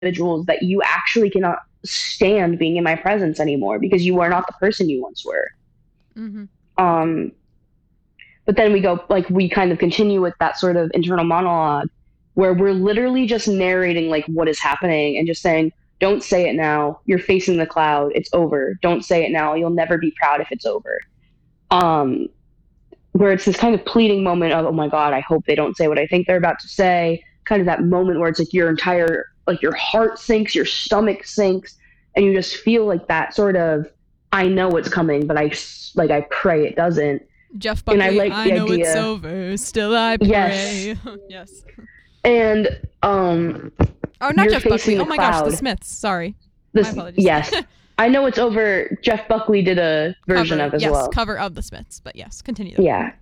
individuals that you actually cannot stand being in my presence anymore because you are not the person you once were. Mm-hmm. Um, but then we kind of continue with that sort of internal monologue where we're literally just narrating like what is happening and just saying, don't say it now. You're facing the cloud. It's over. Don't say it now. You'll never be proud if it's over. Um, where it's this kind of pleading moment of, oh my God, I hope they don't say what I think they're about to say. Kind of that moment where it's like your heart sinks, your stomach sinks, and you just feel like that sort of, I know it's coming, but I pray it doesn't. Jeff And I Buckley, like I the know it's idea, over, still I yes, pray. Yes. and Oh, not you're Jeff Buckley. facing Oh the my gosh, the cloud. Smiths. Sorry. My This, apologies. yes, I know it's over. Jeff Buckley did a version Cover, of as yes, well. cover of the Smiths, but yes, continue though. Yeah.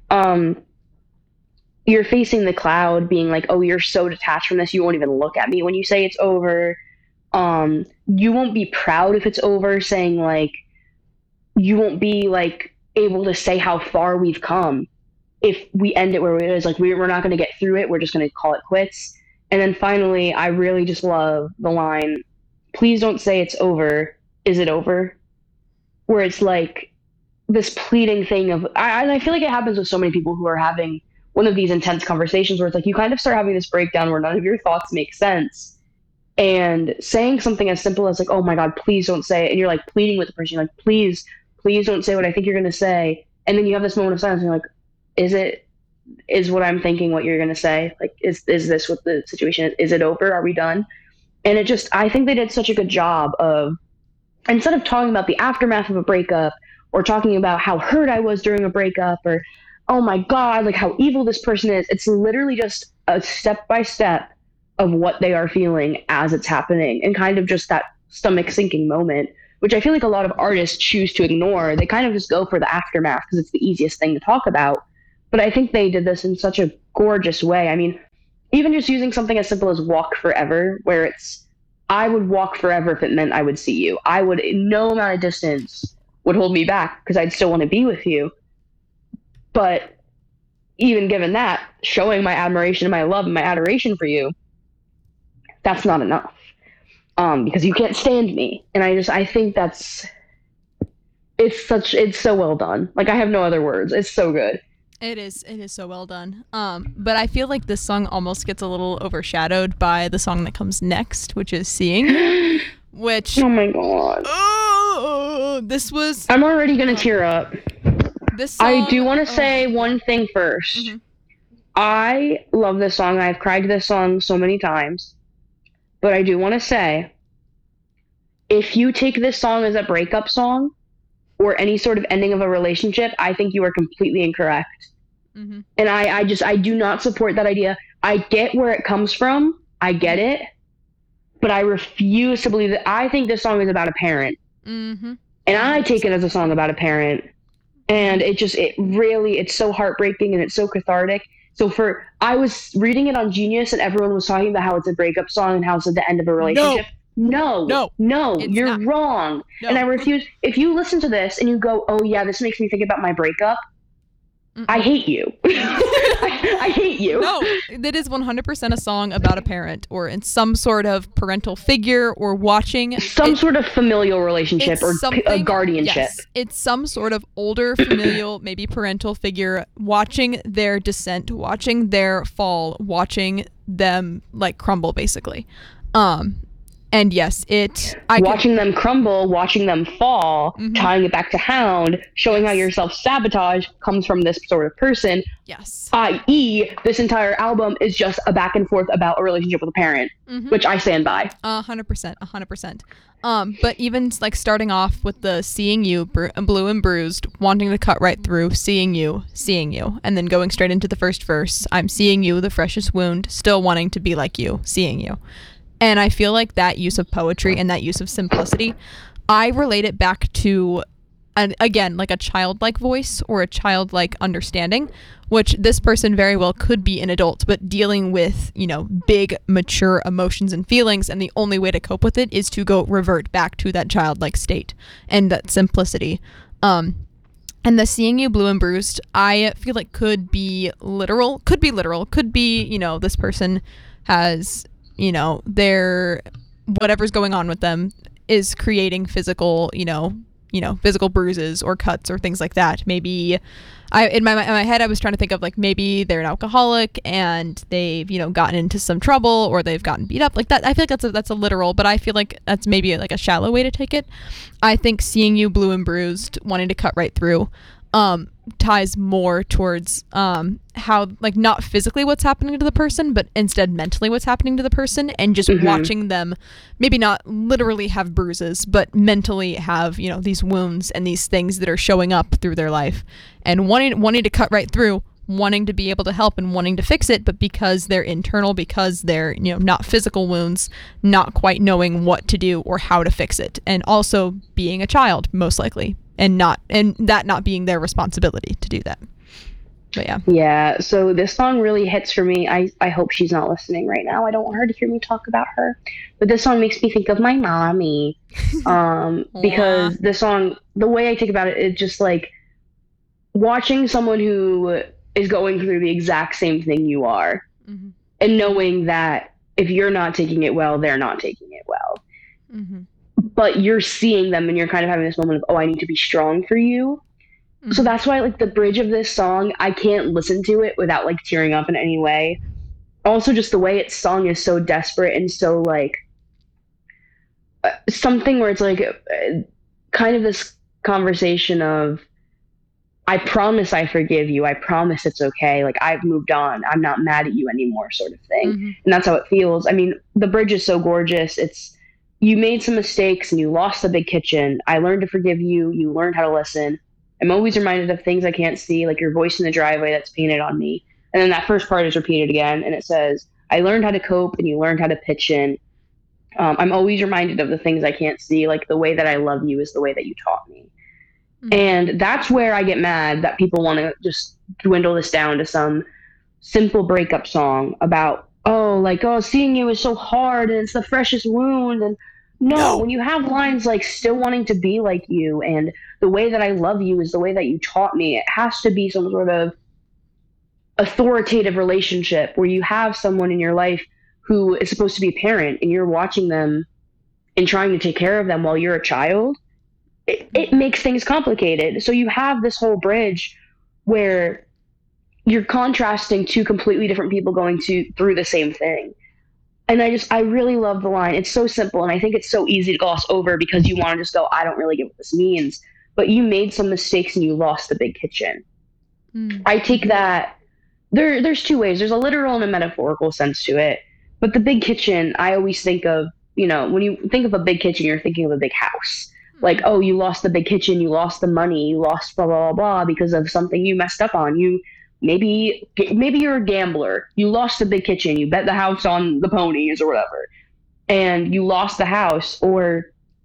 You're facing the cloud, being like, oh, you're so detached from this, you won't even look at me when you say it's over. You won't be proud if it's over, saying like, you won't be like able to say how far we've come if we end it where it is. Like we're not going to get through it. We're just going to call it quits. And then finally, I really just love the line, please don't say it's over. Is it over? Where it's like this pleading thing of, I feel like it happens with so many people who are having one of these intense conversations where it's like you kind of start having this breakdown where none of your thoughts make sense. And saying something as simple as like, oh my God, please don't say it. And you're like pleading with the person, you're like, please don't say what I think you're going to say. And then you have this moment of silence and you're like, is what I'm thinking what you're going to say? Like, is this what the situation is? Is it over? Are we done? And I think they did such a good job of, instead of talking about the aftermath of a breakup or talking about how hurt I was during a breakup or, oh my God, like how evil this person is, it's literally just a step by step of what they are feeling as it's happening and kind of just that stomach sinking moment, which I feel like a lot of artists choose to ignore. They kind of just go for the aftermath because it's the easiest thing to talk about. But I think they did this in such a gorgeous way. I mean, even just using something as simple as walk forever, where it's, I would walk forever if it meant I would see you. I would, no amount of distance would hold me back because I'd still want to be with you. But even given that, showing my admiration and my love and my adoration for you, that's not enough. Because you can't stand me. And I think it's so well done. Like I have no other words. It's so good. It is so well done. But I feel like this song almost gets a little overshadowed by the song that comes next, which is Seeing You, which, oh my God. This was, I'm already gonna tear up. this song, I do want to say one thing first. Mm-hmm. I love this song. I've cried to this song so many times. But I do want to say, if you take this song as a breakup song or any sort of ending of a relationship, I think you are completely incorrect. Mm-hmm. And I do not support that idea. I get where it comes from. I get it. But I refuse to believe that. I think this song is about a parent. Mm-hmm. And I take it as a song about a parent. And it's so heartbreaking and it's so cathartic. So I was reading it on Genius and everyone was talking about how it's a breakup song and how it's at the end of a relationship. No, you're not. wrong. No. And I refuse. If you listen to this and you go, oh yeah, this makes me think about my breakup, I hate you. I hate you. No, it is 100% a song about a parent or in some sort of parental figure or watching some sort of familial relationship or a guardianship. Yes, it's some sort of older familial, maybe parental figure watching their descent, watching their fall, watching them like crumble basically. And yes, watching them crumble, watching them fall, tying it back to Hound, showing how your self-sabotage comes from this sort of person. Yes. I.e., this entire album is just a back and forth about a relationship with a parent, which I stand by. 100%. But even like starting off with the Seeing You, Blue and Bruised, wanting to cut right through, seeing you, and then going straight into the first verse, I'm seeing you, the freshest wound, still wanting to be like you, seeing you. And I feel like that use of poetry and that use of simplicity, I relate it back to, again, like a childlike voice or a childlike understanding, which this person very well could be an adult, but dealing with, big, mature emotions and feelings. And the only way to cope with it is to revert back to that childlike state and that simplicity. And the Seeing You, Blue and Bruised, I feel like could be literal, could be, this person has, they're whatever's going on with them is creating physical, physical bruises or cuts or things like that. Maybe in my head I was trying to think of like maybe they're an alcoholic and they've gotten into some trouble or they've gotten beat up like that. I feel like that's a literal, but I feel like that's maybe like a shallow way to take it. I think seeing you blue and bruised, wanting to cut right through, ties more towards how like not physically what's happening to the person, but instead mentally what's happening to the person, and just watching them maybe not literally have bruises, but mentally have these wounds and these things that are showing up through their life, and wanting to cut right through, wanting to be able to help and wanting to fix it, but because they're internal, because they're not physical wounds, not quite knowing what to do or how to fix it, and also being a child most likely, and that not being their responsibility to do that. But yeah, so this song really hits for me. I hope she's not listening right now. I don't want her to hear me talk about her, but this song makes me think of my mommy, because this song, the way I think about it, it's just like watching someone who is going through the exact same thing you are, and knowing that if you're not taking it well, they're not taking it well. But you're seeing them and you're kind of having this moment of, oh, I need to be strong for you. So that's why, like, the bridge of this song, I can't listen to it without like tearing up in any way. Also, just the way it's sung is so desperate and so like something where it's like kind of this conversation of, I promise I forgive you. I promise it's okay. Like, I've moved on. I'm not mad at you anymore, sort of thing. And that's how it feels. I mean, the bridge is so gorgeous. It's, you made some mistakes and you lost the big kitchen. I learned to forgive you. You learned how to listen. I'm always reminded of things I can't see, like your voice in the driveway that's painted on me. And then that first part is repeated again, and it says, I learned how to cope and you learned how to pitch in. I'm always reminded of the things I can't see, like the way that I love you is the way that you taught me. And that's where I get mad that people want to just dwindle this down to some simple breakup song about, seeing you is so hard and it's the freshest wound. And no, when you have lines like still wanting to be like you and the way that I love you is the way that you taught me, it has to be some sort of authoritative relationship where you have someone in your life who is supposed to be a parent and you're watching them and trying to take care of them while you're a child. It makes things complicated. So you have this whole bridge where you're contrasting two completely different people going through the same thing. And I really love the line. It's so simple, and I think it's so easy to gloss over because you want to just go, I don't really get what this means. But you made some mistakes and you lost the big kitchen. I take that, there's two ways. There's a literal and a metaphorical sense to it. But the big kitchen, I always think of, when you think of a big kitchen, you're thinking of a big house. Like, oh, you lost the big kitchen, you lost the money, you lost blah, blah, blah, blah because of something you messed up on. Maybe you're a gambler. You lost the big kitchen. You bet the house on the ponies or whatever, and you lost the house. Or,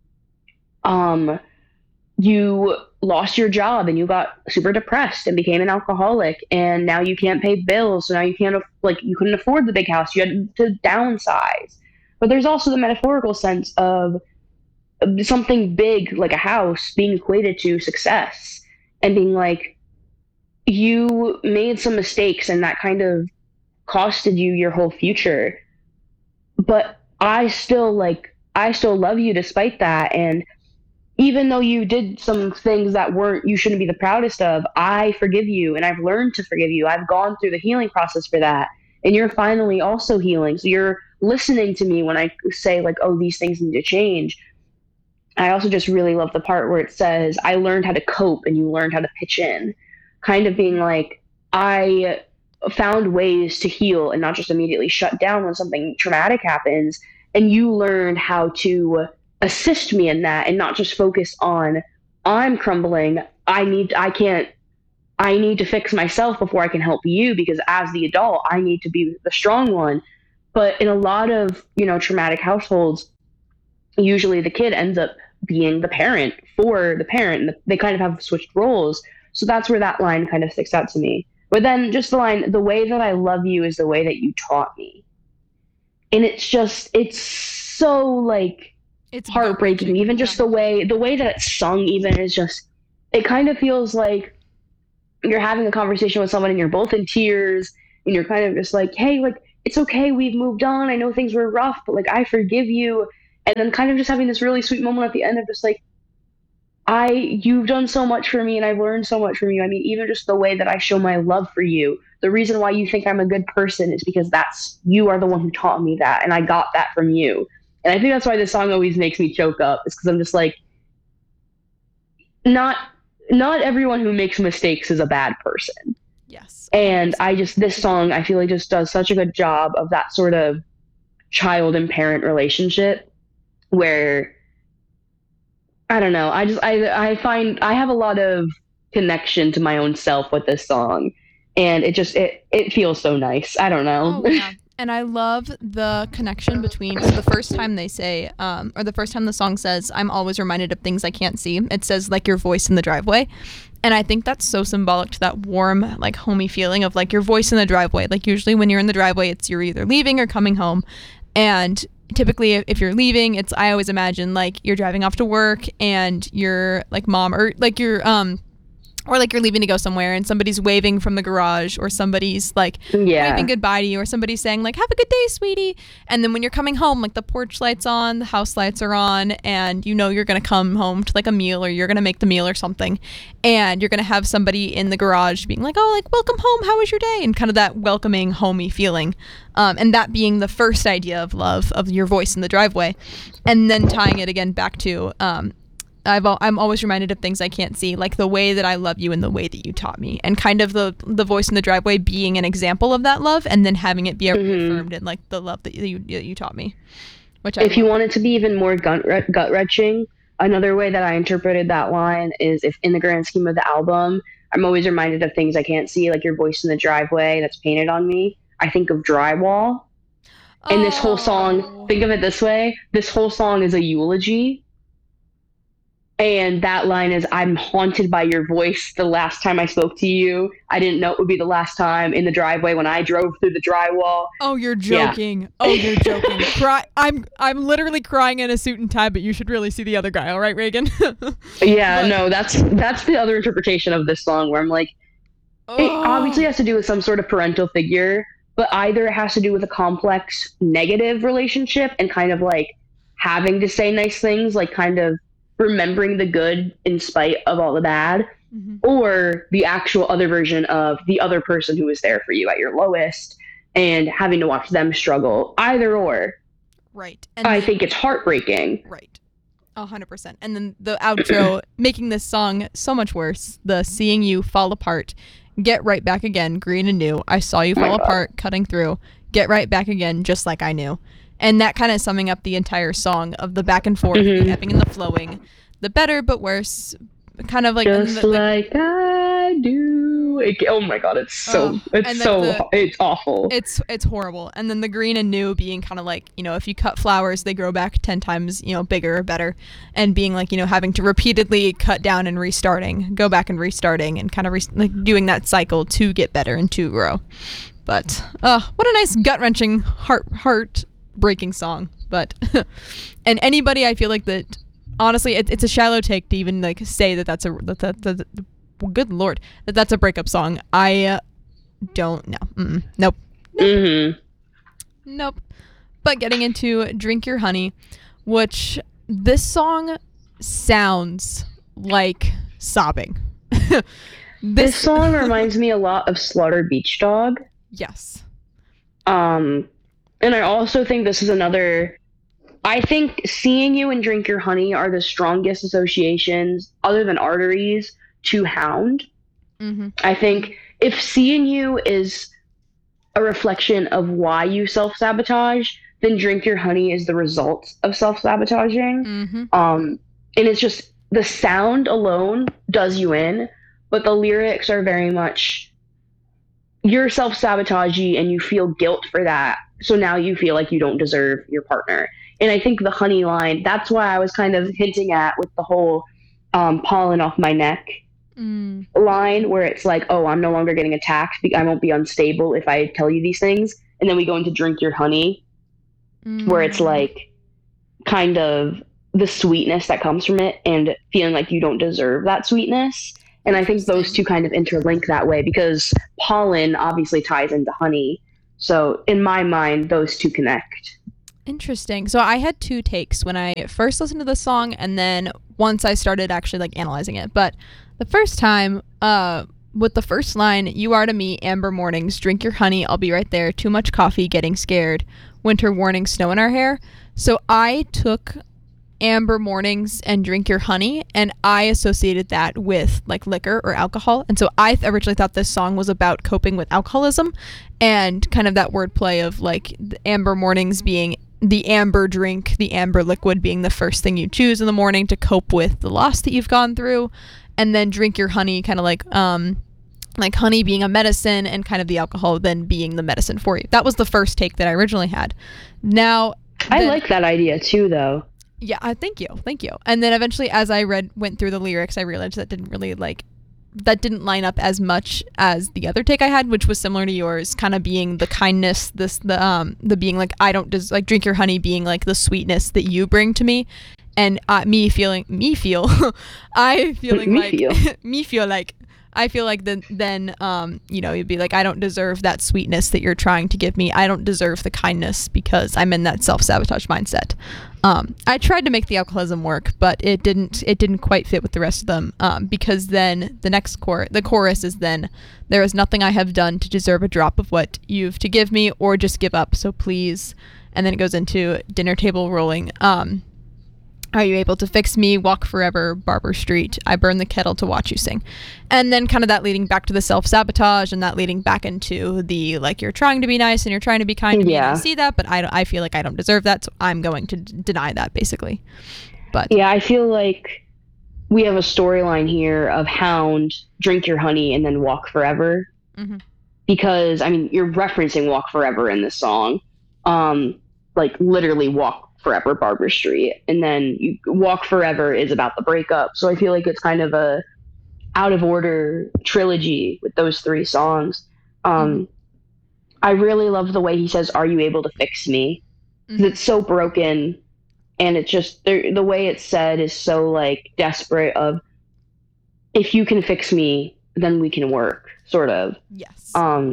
you lost your job and you got super depressed and became an alcoholic, and now you can't pay bills. So now you you couldn't afford the big house. You had to downsize. But there's also the metaphorical sense of something big like a house being equated to success and being like, you made some mistakes and that kind of costed you your whole future, but I still love you despite that. And even though you did some things that you shouldn't be the proudest of, I forgive you and I've learned to forgive you. I've gone through the healing process for that, and you're finally also healing. So you're listening to me when I say like, oh, these things need to change. I also just really love the part where it says, I learned how to cope and you learned how to pitch in. Kind of being like, I found ways to heal and not just immediately shut down when something traumatic happens. And you learned how to assist me in that and not just focus on, I'm crumbling. I need to fix myself before I can help you, because as the adult, I need to be the strong one. But in a lot of, traumatic households, usually the kid ends up being the parent for the parent. And they kind of have switched roles. So that's where that line kind of sticks out to me. But then just the line, the way that I love you is the way that you taught me. And it's so like, it's heartbreaking. Even just the way that it's sung even is just, it kind of feels like you're having a conversation with someone and you're both in tears and you're kind of just like, hey, like, it's okay. We've moved on. I know things were rough, but like, I forgive you. And then kind of just having this really sweet moment at the end of just like, you've done so much for me and I've learned so much from you. I mean, even just the way that I show my love for you, the reason why you think I'm a good person is because you are the one who taught me that. And I got that from you. And I think that's why this song always makes me choke up, is because I'm just like, not, not everyone who makes mistakes is a bad person. Yes. And this song, I feel like just does such a good job of that sort of child and parent relationship where, I don't know. I find I have a lot of connection to my own self with this song, and it feels so nice. I don't know. Oh yeah. And I love the connection between, so the first time they say, or the first time the song says, I'm always reminded of things I can't see, it says, like, your voice in the driveway. And I think that's so symbolic to that warm, like, homey feeling of, like, your voice in the driveway. Like, usually when you're in the driveway, it's you're either leaving or coming home. And typically, if you're leaving, I always imagine, like, you're driving off to work and your, like, mom, or, like, or like you're leaving to go somewhere and somebody's waving from the garage, or somebody's like waving goodbye to you, or somebody's saying like, have a good day, sweetie. And then when you're coming home, like the porch lights on, the house lights are on, and you know you're going to come home to like a meal, or you're going to make the meal or something, and you're going to have somebody in the garage being like, oh, like, welcome home, how was your day? And kind of that welcoming, homey feeling. And that being the first idea of love, of your voice in the driveway. And then tying it again back to, I'm always reminded of things I can't see, like the way that I love you and the way that you taught me, and kind of the voice in the driveway being an example of that love, and then having it be reaffirmed in like the love that you taught me. Which if you want it to be even more gut wrenching, another way that I interpreted that line is, if in the grand scheme of the album, I'm always reminded of things I can't see, like your voice in the driveway that's painted on me, I think of drywall. And this whole song, think of it this way, this whole song is a eulogy. And that line is, I'm haunted by your voice. The last time I spoke to you, I didn't know it would be the last time, in the driveway when I drove through the drywall. Oh, you're joking. Yeah. Oh, you're joking. I'm literally crying in a suit and tie, but you should really see the other guy. All right, Reagan? Yeah, no, that's the other interpretation of this song, where I'm like, it obviously has to do with some sort of parental figure, but either it has to do with a complex negative relationship and kind of like having to say nice things, like kind of remembering the good in spite of all the bad, or the actual other version of the other person who was there for you at your lowest and having to watch them struggle. Either or. Right. And I think it's heartbreaking. Right. 100%. And then the outro making this song so much worse. The seeing you fall apart, get right back again, green and new. I saw you fall apart, cutting through, get right back again, just like I knew. And that kind of summing up the entire song of the back and forth, the ebbing and the flowing, the better but worse, kind of like just like I do. Oh my god, it's awful. It's horrible. And then the green and new being kind of like, you know, if you cut flowers, they grow back 10 times, you know, bigger or better, and being like, you know, having to repeatedly cut down and restarting, go back and restarting, and kind of like doing that cycle to get better and to grow. But what a nice gut-wrenching, heart-breaking song. But and anybody, I feel like that, honestly, it's a shallow take to even like say that's good lord, that's a breakup song. I don't know. Nope. Nope. But getting into Drink Your Honey, which this song sounds like sobbing. This song reminds me a lot of Slaughter Beach Dog. Yes. And I also think this is another, I think Seeing You and Drink Your Honey are the strongest associations, other than Arteries, to Hound. I think if Seeing You is a reflection of why you self-sabotage, then Drink Your Honey is the result of self-sabotaging. And it's just, the sound alone does you in, but the lyrics are very much, you're self-sabotaging and you feel guilt for that. So now you feel like you don't deserve your partner. And I think the honey line, that's why I was kind of hinting at with the whole pollen off my neck line, where it's like, oh, I'm no longer getting attacked. I won't be unstable if I tell you these things. And then we go into Drink Your Honey, where it's like kind of the sweetness that comes from it and feeling like you don't deserve that sweetness. And I think those two kind of interlink that way, because pollen obviously ties into honey. So in my mind, those two connect. Interesting. So I had two takes when I first listened to the song, and then once I started actually like analyzing it. But the first time, with the first line, "You are to me amber mornings, drink your honey, I'll be right there. Too much coffee, getting scared. Winter warning, snow in our hair." So I took amber mornings and drink your honey, and I associated that with like liquor or alcohol. And so I originally thought this song was about coping with alcoholism, and kind of that wordplay of like the amber mornings being the amber drink, the amber liquid being the first thing you choose in the morning to cope with the loss that you've gone through, and then drink your honey, kind of like honey being a medicine and kind of the alcohol then being the medicine for you. That was the first take that I originally had. Now I like that idea too, though. yeah, thank you. And then eventually, as I went through the lyrics, I realized that didn't line up as much as the other take I had, which was similar to yours, kind of being the kindness, the being like I don't like drink your honey, being like the sweetness that you bring to me, and me feeling I feeling Me like feel. me feel like. I feel like then you'd be like, I don't deserve that sweetness that you're trying to give me. I don't deserve the kindness because I'm in that self-sabotage mindset. I tried to make the alcoholism work, but it didn't quite fit with the rest of them, because then the chorus is then, there is nothing I have done to deserve a drop of what you've to give me, or just give up, so please. And then it goes into dinner table rolling. Are you able to fix me? Walk forever, Barber Street. I burn the kettle to watch you sing. And then kind of that leading back to the self-sabotage, and that leading back into the, like, you're trying to be nice and you're trying to be kind to me, and I see that, but I feel like I don't deserve that, so I'm going to deny that, basically. But Yeah, I feel like we have a storyline here of Hound, drink your honey, and then walk forever. Mhm. Because, I mean, you're referencing Walk Forever in this song. Like, literally Walk Forever, Barber Street. And then Walk Forever is about the breakup. So I feel like it's kind of a out of order trilogy with those three songs. I really love the way he says, "Are you able to fix me?" 'Cause it's so broken, and it's just the way it's said is so like desperate. Of if you can fix me, then we can work, sort of. yes.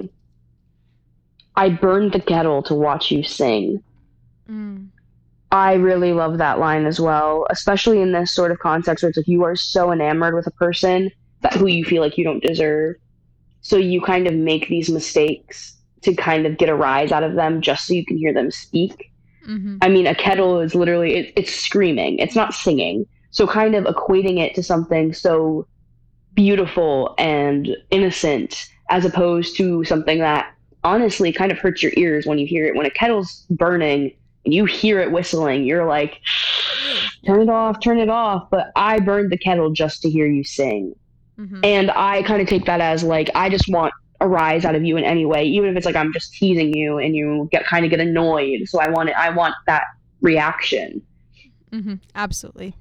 I burned the kettle to watch you sing. Mm. I really love that line as well, especially in this sort of context where it's like you are so enamored with a person that who you feel like you don't deserve. So you kind of make these mistakes to kind of get a rise out of them just so you can hear them speak. Mm-hmm. I mean, a kettle is literally, it's screaming, it's not singing. So kind of equating it to something so beautiful and innocent as opposed to something that honestly kind of hurts your ears when you hear it. When a kettle's burning and you hear it whistling, you're like, turn it off, turn it off. But I burned the kettle just to hear you sing. Mm-hmm. And I kind of take that as like, I just want a rise out of you in any way, even if it's like I'm just teasing you and you get annoyed. So I want that reaction. Mm-hmm. Absolutely.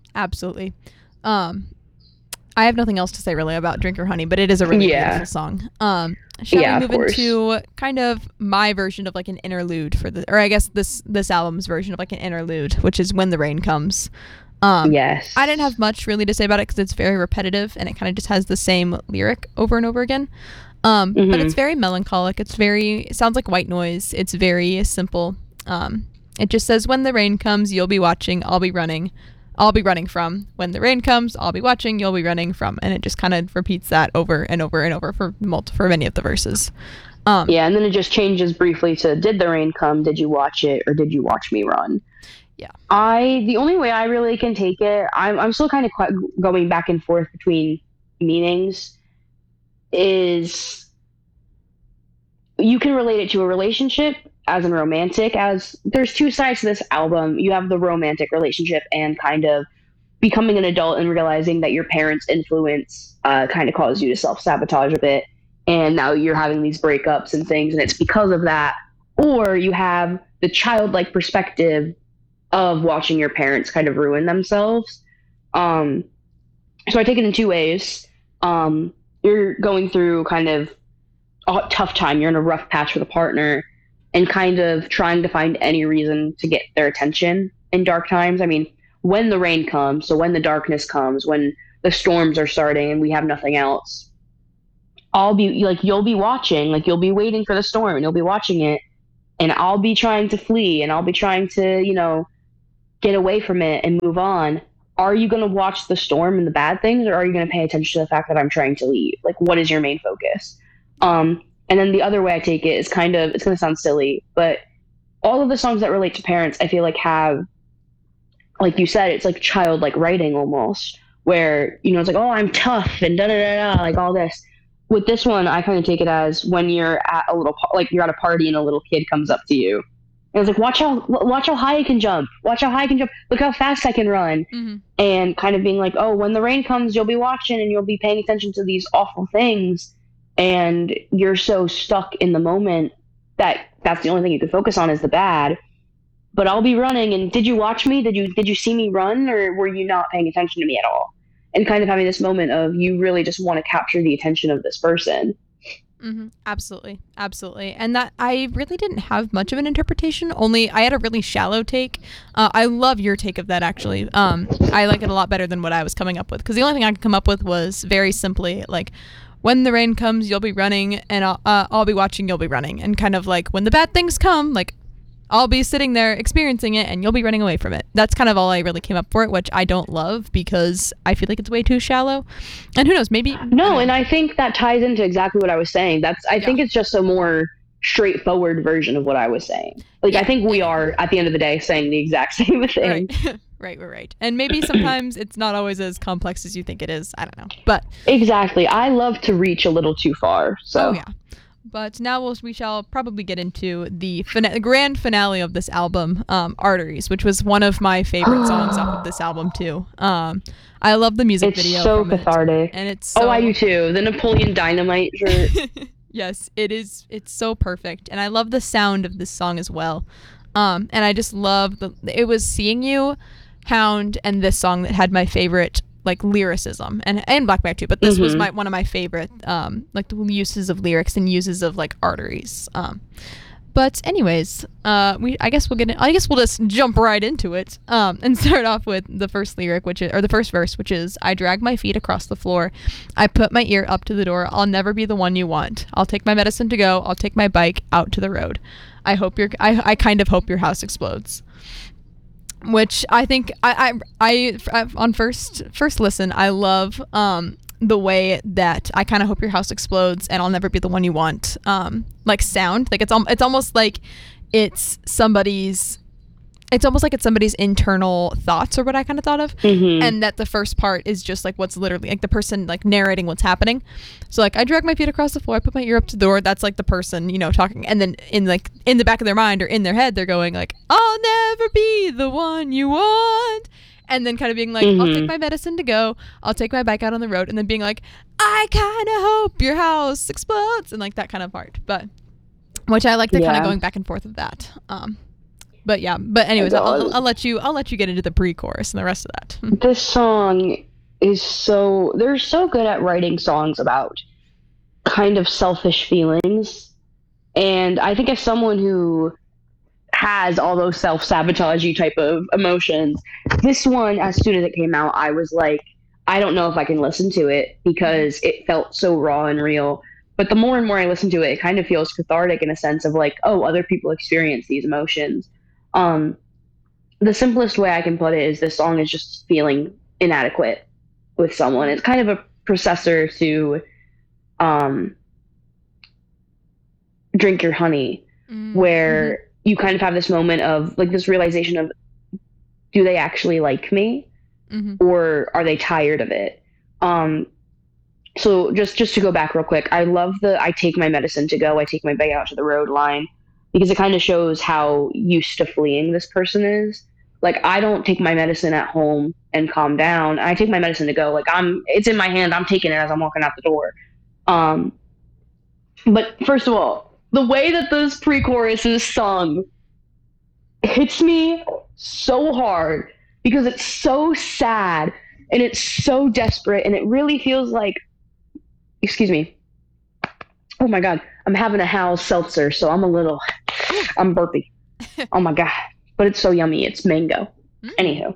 I have nothing else to say really about Drink Your Honey, but it is a really beautiful song. Shall we move into kind of my version of like an interlude or I guess this album's version of like an interlude, which is When the Rain Comes. Yes. I didn't have much really to say about it because it's very repetitive and it kind of just has the same lyric over and over again. But it's very melancholic. It sounds like white noise. It's very simple. It just says, when the rain comes, you'll be watching, I'll be running from. When the rain comes, I'll be watching, you'll be running from. And it just kind of repeats that over and over and over for many of the verses. Yeah, and then it just changes briefly to, did the rain come, did you watch it, or did you watch me run? Yeah. The only way I really can take it, I'm still kind of going back and forth between meanings, is you can relate it to a relationship as in romantic, as there's two sides to this album. You have the romantic relationship and kind of becoming an adult and realizing that your parents' influence kind of caused you to self-sabotage a bit, and now you're having these breakups and things, and it's because of that. Or you have the childlike perspective of watching your parents kind of ruin themselves. So I take it in two ways. You're going through kind of a tough time. You're in a rough patch with a partner and kind of trying to find any reason to get their attention in dark times. I mean, when the rain comes, so when the darkness comes, when the storms are starting and we have nothing else, you'll be watching, like you'll be waiting for the storm and you'll be watching it. and I'll be trying to flee and I'll be trying to, get away from it and move on. Are you going to watch the storm and the bad things, or are you going to pay attention to the fact that I'm trying to leave? Like, what is your main focus? And then the other way I take it is kind of, it's going to sound silly, but all of the songs that relate to parents, I feel like have, like you said, it's like childlike writing almost, where, it's like, oh, I'm tough and da da da da, like all this. With this one, I kind of take it as when you're at like you're at a party and a little kid comes up to you. And it's like, watch how high I can jump. Watch how high I can jump. Look how fast I can run. Mm-hmm. And kind of being like, oh, when the rain comes, you'll be watching and you'll be paying attention to these awful things. And you're so stuck in the moment that that's the only thing you can focus on is the bad. But I'll be running, and did you watch me? Did you see me run, or were you not paying attention to me at all? And kind of having this moment of you really just want to capture the attention of this person. Mm-hmm. Absolutely. Absolutely. And that I really didn't have much of an interpretation, only I had a really shallow take. I love your take of that, actually. I like it a lot better than what I was coming up with, because the only thing I could come up with was very simply like, when the rain comes, you'll be running, and I'll be watching, you'll be running. And kind of like, when the bad things come, like, I'll be sitting there experiencing it and you'll be running away from it. That's kind of all I really came up for it, which I don't love because I feel like it's way too shallow. And who knows, maybe... No, and I think that ties into exactly what I was saying. I think it's just a more straightforward version of what I was saying. Like, I think we are, at the end of the day, saying the exact same thing. Right. And maybe sometimes it's not always as complex as you think it is. I don't know. But... Exactly. I love to reach a little too far, so... Oh, yeah. But now we shall probably get into the grand finale of this album, Arteries, which was one of my favorite songs off of this album, too. I love the music video. It's so cathartic. And it's so... Oh, I do, too. The Napoleon Dynamite shirt. Yes, it is. It's so perfect. And I love the sound of this song as well. And I just love it was Seeing You, Hound, and this song that had my favorite like lyricism, and Black Bear too, but this was one of my favorite like the uses of lyrics and uses of like arteries. But anyways, I guess we'll just jump right into it and start off with the first lyric, the first verse, which is, I drag my feet across the floor, I put my ear up to the door, I'll never be the one you want, I'll take my medicine to go, I'll take my bike out to the road, I kind of hope your house explodes. Which I think I on first listen, I love the way that I kind of hope your house explodes and I'll never be the one you want like sound. Like it's almost like it's somebody's internal thoughts, or what I kind of thought of. And that the first part is just like what's literally like the person like narrating what's happening. So like, I drag my feet across the floor, I put my ear up to the door, that's like the person, talking, and then in the back of their mind or in their head they're going like, I'll never be the one you want, and then kind of being like, I'll take my medicine to go, I'll take my bike out on the road, and then being like, I kind of hope your house explodes, and like that kind of part. But which I like the kind of going back and forth of that. But anyways, I'll let you get into the pre-chorus and the rest of that. This song is they're so good at writing songs about kind of selfish feelings. And I think as someone who has all those self-sabotagey type of emotions, this one, as soon as it came out, I was like, I don't know if I can listen to it because it felt so raw and real. But the more and more I listen to it, it kind of feels cathartic in a sense of like, oh, other people experience these emotions. The simplest way I can put it is this song is just feeling inadequate with someone. It's kind of a processor to Drink Your Honey, where you kind of have this moment of like this realization of, do they actually like me, or are they tired of it? So just to go back real quick, I love I take my medicine to go, I take my bag out to the road line, because it kind of shows how used to fleeing this person is. Like, I don't take my medicine at home and calm down. I take my medicine to go. Like, it's in my hand. I'm taking it as I'm walking out the door. But first of all, the way that those pre-chorus is sung hits me so hard because it's so sad and it's so desperate, and it really feels like, excuse me. Oh my God, I'm having a Hal's seltzer, so I'm burpy. Oh my God, but it's so yummy. It's mango. Anywho,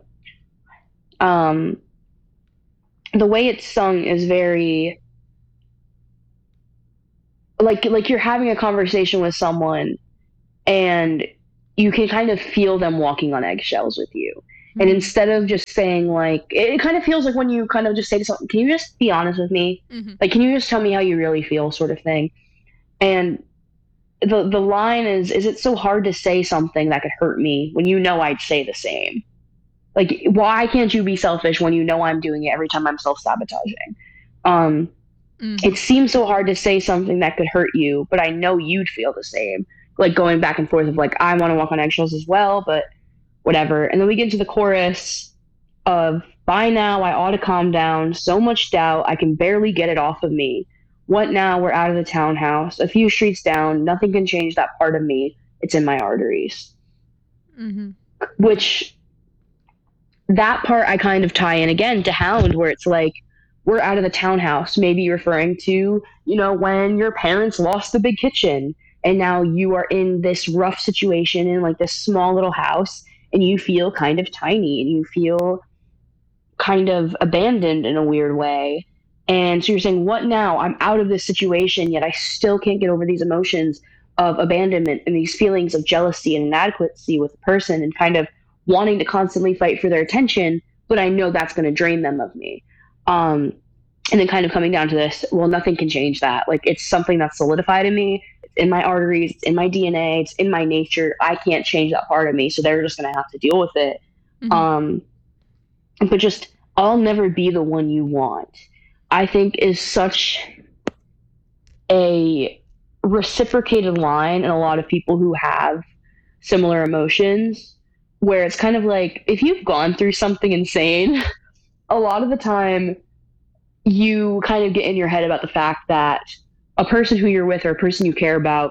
the way it's sung is very like you're having a conversation with someone, and you can kind of feel them walking on eggshells with you. And Mhm. instead of just saying like, it kind of feels like when you kind of just say to something, can you just be honest with me? Mhm. Like, can you just tell me how you really feel, sort of thing. And the line is it so hard to say something that could hurt me when you know I'd say the same? Like, why can't you be selfish when you know I'm doing it every time I'm self sabotaging? Um, it Mhm. seems so hard to say something that could hurt you, but I know you'd feel the same. Like going back and forth of like, I want to walk on eggshells as well, but whatever. And then we get into the chorus of by now I ought to calm down. So much doubt I can barely get it off of me. What now? We're out of the townhouse. A few streets down. Nothing can change that part of me. It's in my arteries. Mhm. Which that part I kind of tie in again to Hound, where it's like we're out of the townhouse, maybe referring to, when your parents lost the big kitchen and now you are in this rough situation in like this small little house and you feel kind of tiny and you feel kind of abandoned in a weird way. And so you're saying, what now? I'm out of this situation, yet I still can't get over these emotions of abandonment and these feelings of jealousy and inadequacy with the person and kind of wanting to constantly fight for their attention, but I know that's going to drain them of me. Um, and then kind of coming down to this, well, nothing can change that. Like, it's something that's solidified in me. It's in my arteries, it's in my DNA, it's in my nature. I can't change that part of me. So they're just going to have to deal with it. Mhm. Um, but just I'll never be the one you want, I think is such a reciprocated line in a lot of people who have similar emotions, where it's kind of like if you've gone through something insane, a lot of the time you kind of get in your head about the fact that a person who you're with or a person you care about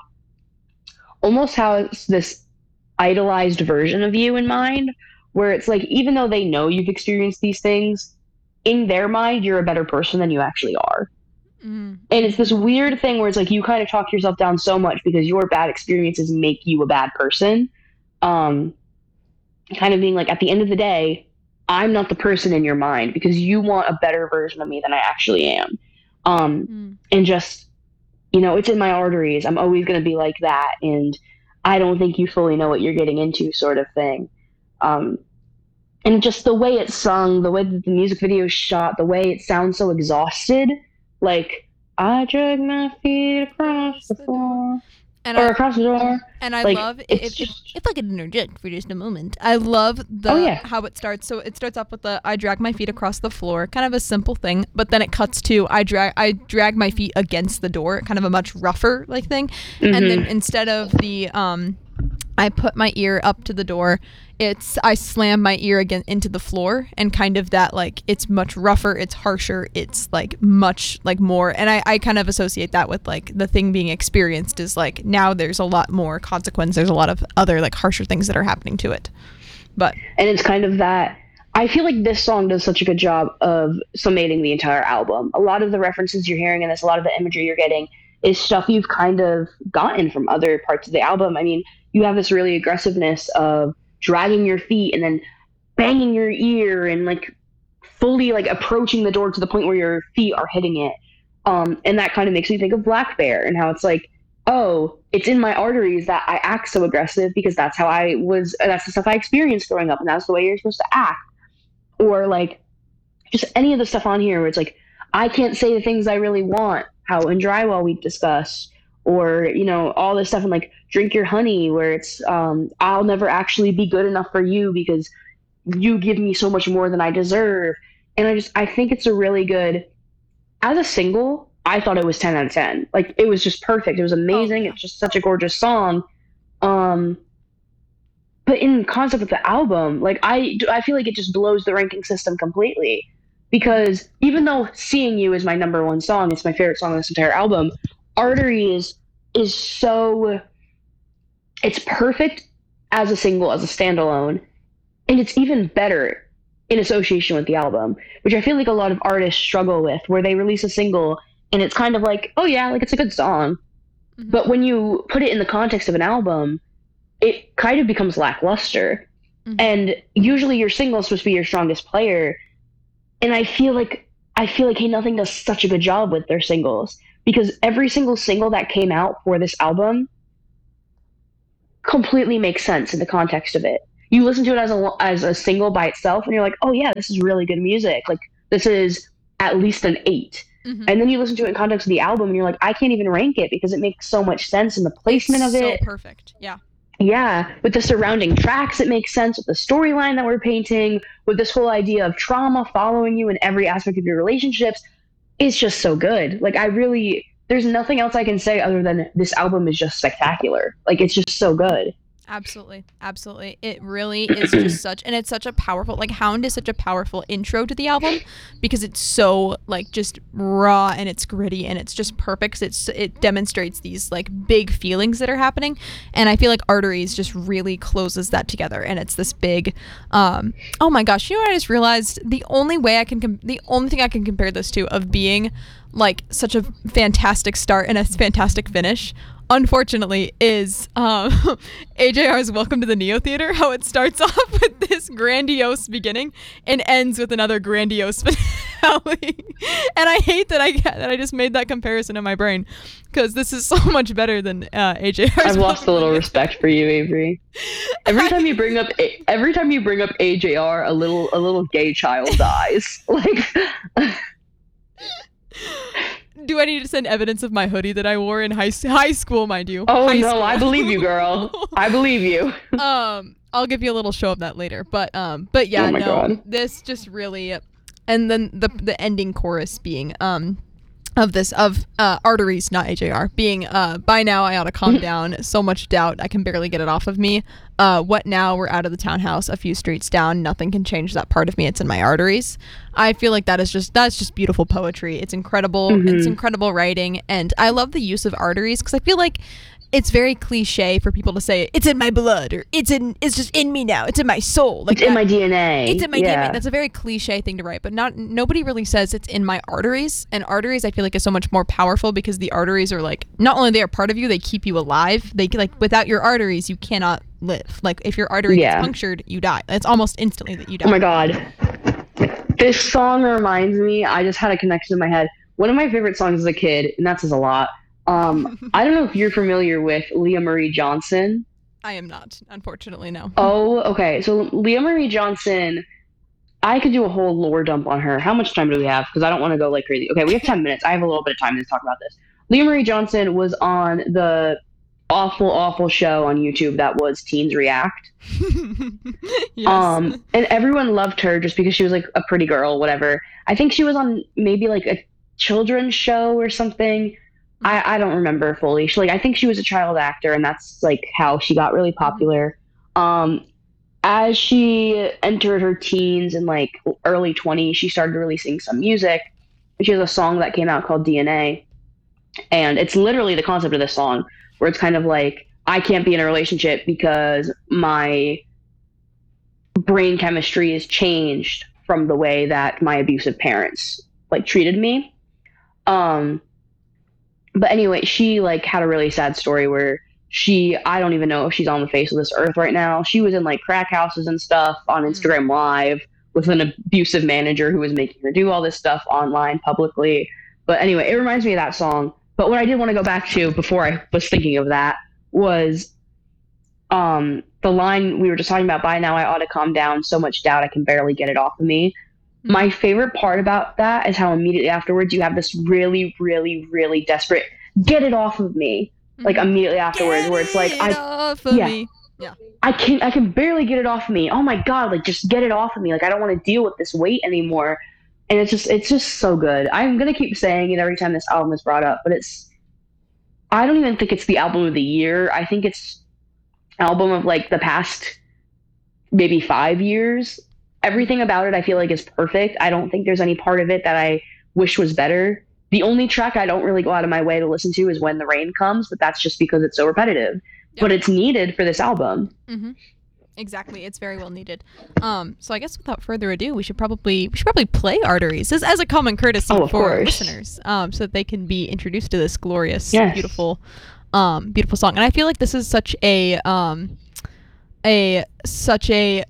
almost has this idolized version of you in mind, where it's like even though they know you've experienced these things, in their mind you're a better person than you actually are. Mhm. And it's this Mhm. weird thing where it's like you kind of talk yourself down so much because your bad experiences make you a bad person. um Kind of being like, at the end of the day, I'm not the person in your mind because you want a better version of me than I actually am. Mhm. And just, it's in my arteries, I'm always going to be like that, and I don't think you fully know what you're getting into, sort of thing. um and just the way it's sung, the way that the music video is shot, the way it sounds so exhausted, like I drag my feet across Across the the door. floor And or I across the door. and I Like love it's if just, if I could interject for just a moment. I love oh the yeah, how it starts. So it starts off with the I drag my feet across the floor, kind of a simple thing, but then it cuts to I drag my feet against the door, kind of a much rougher like thing. And then mm-hmm. instead of the I put my ear up to the door. It's I slam my ear again into the floor, and kind of that like it's much rougher, it's harsher, it's like much like more, and I kind of associate that with like the thing being experienced is like now there's a lot more consequence, there's a lot of other like harsher things that are happening to it. But And it's kind of that. I feel like this song does such a good job of summating the entire album. A lot of the references you're hearing in this, a lot of the imagery you're getting, is stuff you've kind of gotten from other parts of the album. I mean, you have this really aggressiveness of dragging your feet and then banging your ear and like fully like approaching the door to the point where your feet are hitting it. And that kind of makes me think of Black Bear and how it's like, oh, it's in my arteries that I act so aggressive because that's how I was, that's the stuff I experienced growing up, and that's the way you're supposed to act. Or like just any of the stuff on here where it's like, I can't say the things I really want, how in Drywall we discussed, or, all this stuff and like Drink Your Honey, where it's, I'll never actually be good enough for you because you give me so much more than I deserve. And I think it's a really good, as a single, I thought it was 10 out of 10. Like it was just perfect. It was oh amazing. yeah. It's just such a gorgeous song. Um, but in concept of the album, like I feel like it just blows the ranking system completely. Mhm. Because even though Seeing You is my number one song, it's my favorite song on this entire album, Arteries is so, it's perfect as a single, as a standalone, and it's even better in association with the album, which I feel like a lot of artists struggle with, where they release a single and it's kind of like, oh yeah, like it's a good song, Mhm. but when you put it in the context of an album, it kind of becomes lackluster. Mhm. And usually your single is supposed to be your strongest player, and I feel like Hey Nothing does such a good job with their singles because every single single that came out for this album completely makes sense in the context of it. You listen to it as a single by itself, and you're like, oh yeah, this is really good music. Like this is at least an 8. Mm-hmm. And then you listen to it in context of the album, and you're like, I can't even rank it because it makes so much sense in the placement of it. So perfect. Yeah. Yeah, with the surrounding tracks, it makes sense with the storyline that we're painting, with this whole idea of trauma following you in every aspect of your relationships. It's just so good. Like, there's nothing else I can say other than this album is just spectacular. Like, it's just so good. Absolutely. Absolutely. It really is just it's such a powerful, like, Hound is such a powerful intro to the album because it's so, like, just raw and it's gritty and it's just perfect. It demonstrates these, like, big feelings that are happening. And I feel like Arteries just really closes that together. And it's this big, oh my gosh, you know what I just realized? The only thing I can compare this to of being, like, such a fantastic start and a fantastic finish, unfortunately, is AJR's Welcome to the Neo Theater, how it starts off with this grandiose beginning and ends with another grandiose finale. And I hate that I just made that comparison in my brain, because this is so much better than AJR's. I've lost a little respect for you, Avery. Every time you bring up AJR, a little gay child dies. Like. Do I need to send evidence of my hoodie that I wore in high school, mind you? Oh, high no, school. I believe you, girl. I believe you. I'll give you a little show of that later. But yeah, oh my God. This just really, and then the ending chorus being of Arteries, not AJR, being by now I ought to calm down, so much doubt I can barely get it off of me. What now? We're out of the townhouse, a few streets down, nothing can change that part of me, it's in my arteries. I feel like that's just beautiful poetry. It's incredible. It's incredible writing, and I love the use of arteries because I feel like it's very cliche for people to say it's in my blood or it's just in me now. It's in my soul. Like it's in my DNA. It's in my DNA. That's a very cliche thing to write, but nobody really says it's in my arteries. And arteries, I feel like, is so much more powerful because the arteries are like, not only they are part of you, they keep you alive. They like, without your arteries, you cannot live. Like if your artery gets punctured, you die. It's almost instantly that you die. Oh my God. This song reminds me, I just had a connection in my head. One of my favorite songs as a kid, and that says a lot. I don't know if you're familiar with Leah Marie Johnson. I am not, unfortunately, no. Oh, okay. So Leah Marie Johnson, I could do a whole lore dump on her. How much time do we have? Because I don't want to go like crazy. Okay, we have 10 minutes. I have a little bit of time to talk about this. Leah Marie Johnson was on the awful, awful show on YouTube that was Teens React. Yes. And everyone loved her just because she was like a pretty girl, whatever. I think she was on maybe like a children's show or something. I don't remember fully. I think she was a child actor, and that's like how she got really popular. As she entered her teens and like early 20s, she started releasing some music. She has a song that came out called DNA, and it's literally the concept of this song, where it's kind of like, I can't be in a relationship because my brain chemistry is changed from the way that my abusive parents like treated me. But anyway, she like had a really sad story where I don't even know if she's on the face of this earth right now. She was in like crack houses and stuff on Instagram Live with an abusive manager who was making her do all this stuff online publicly. But anyway, it reminds me of that song. But what I did want to go back to before I was thinking of that was the line we were just talking about, by now I ought to calm down, so much doubt I can barely get it off of me. My favorite part about that is how immediately afterwards you have this really, really, really desperate get it off of me. Like immediately afterwards, where it's like me. Yeah. I can barely get it off of me. Oh my God, like just get it off of me. Like I don't want to deal with this weight anymore. And it's just so good. I'm gonna keep saying it every time this album is brought up, but I don't even think it's the album of the year. I think it's album of like the past maybe 5 years. Everything about it I feel like is perfect. I don't think there's any part of it that I wish was better. The only track I don't really go out of my way to listen to is When the Rain Comes, but that's just because it's so repetitive. Yep. But it's needed for this album. Mm-hmm. Exactly, it's very well needed. So I guess without further ado, we should probably play Arteries as a common courtesy for our listeners, so that they can be introduced to this glorious, beautiful song. And I feel like this is such a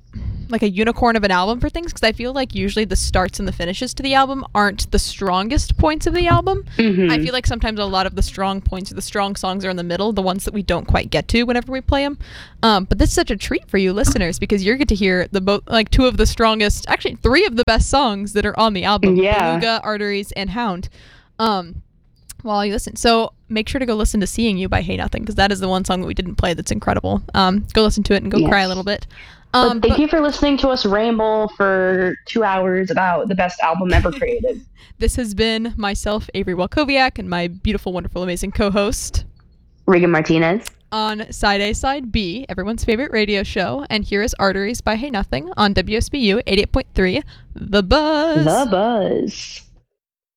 like a unicorn of an album for things, because I feel like usually the starts and the finishes to the album aren't the strongest points of the album. I feel like sometimes a lot of the strong points or the strong songs are in the middle, the ones that we don't quite get to whenever we play them. But this is such a treat for you listeners, because you're get to hear two of the strongest, actually 3 of the best songs that are on the album. Beluga, Arteries, and Hound. While you listen. So make sure to go listen to Seeing You by Hey Nothing, because that is the one song that we didn't play that's incredible. Go listen to it and go cry a little bit. Thank you for listening to us ramble for 2 hours about the best album ever created. This has been myself, Avery Walkowiak, and my beautiful, wonderful, amazing co-host, Regan Martinez. On Side A, Side B, everyone's favorite radio show. And here is Arteries by Hey Nothing on WSBU 88.3, The Buzz. The Buzz.